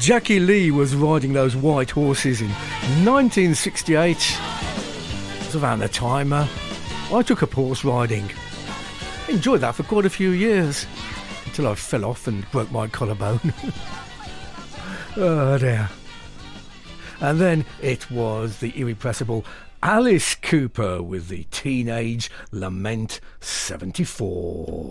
Jackie Lee was riding those white horses in 1968. It was around the time I took up horse riding. Enjoyed that for quite a few years, until I fell off and broke my collarbone. Oh dear. And then it was the irrepressible Alice Cooper with the Teenage Lament 74.